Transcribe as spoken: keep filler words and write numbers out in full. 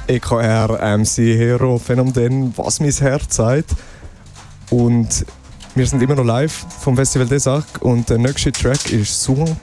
E K R, M C, Hero, Phänomen, was mein Herz sagt. Und wir sind immer noch live vom Festival des Arc und der nächste Track ist Song.